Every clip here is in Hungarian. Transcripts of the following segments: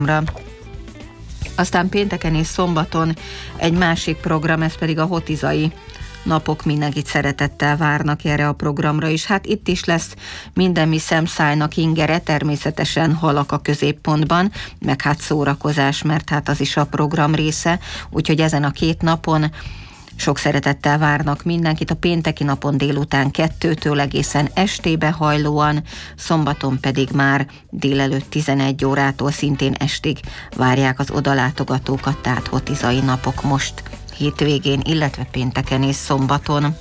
Aztán pénteken és szombaton egy másik program, ez pedig a Hotizai napok, mindenkit szeretettel várnak erre a programra is. Hát itt is lesz minden mi szemszájnak ingere, természetesen halak a középpontban, meg hát szórakozás, mert hát az is a program része, úgyhogy ezen a két napon sok szeretettel várnak mindenkit, a pénteki napon délután 2-től egészen estébe hajlóan, szombaton pedig már délelőtt 11 órától szintén estig várják az odalátogatókat, tehát Hotizai napok most hétvégén, illetve pénteken és szombaton.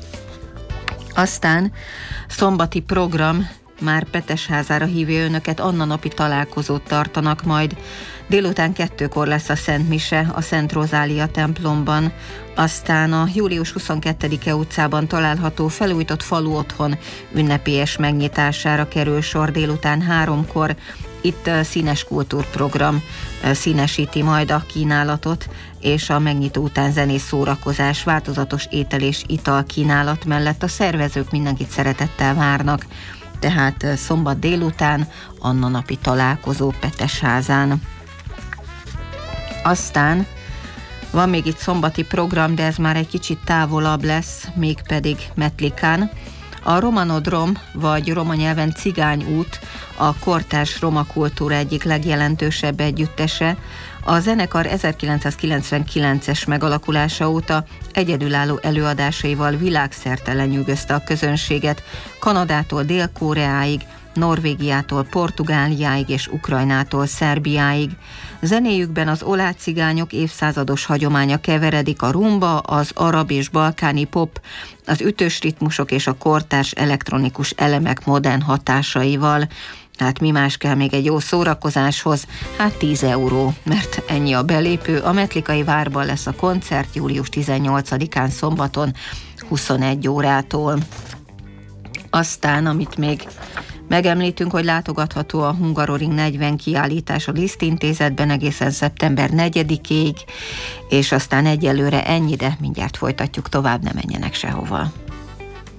Aztán szombati program, már Petesházára hívja önöket, Anna napi találkozót tartanak majd. Délután 2-kor lesz a Szent Mise a Szent Rozália templomban, aztán a július 22-e utcában található felújított falu otthon ünnepélyes megnyitására kerül sor délután 3-kor. Itt színes kultúrprogram színesíti majd a kínálatot, és a megnyitó után zenés szórakozás, változatos étel és ital kínálat mellett a szervezők mindenkit szeretettel várnak. Tehát szombat délután Anna napi találkozó Petesházán. Aztán van még itt szombati program, de ez már egy kicsit távolabb lesz, mégpedig Metlikán. A Romanodrom, vagy roma nyelven Cigányút, a kortárs roma kultúra egyik legjelentősebb együttese. A zenekar 1999-es megalakulása óta egyedülálló előadásaival világszerte lenyűgözte a közönséget, Kanadától Dél-Koreáig, Norvégiától Portugáliáig és Ukrajnától Szerbiáig. Zenéjükben az oláh cigányok évszázados hagyománya keveredik a rumba, az arab és balkáni pop, az ütős ritmusok és a kortárs elektronikus elemek modern hatásaival. Hát mi más kell még egy jó szórakozáshoz? Hát 10 euró, mert ennyi a belépő. A Metlikai Várban lesz a koncert július 18-án szombaton 21 órától. Aztán, amit még megemlítünk, hogy látogatható a Hungaroring 40 kiállítás a Liszt Intézetben egészen szeptember 4-ig, és aztán egyelőre ennyi, de mindjárt folytatjuk tovább, ne menjenek sehova.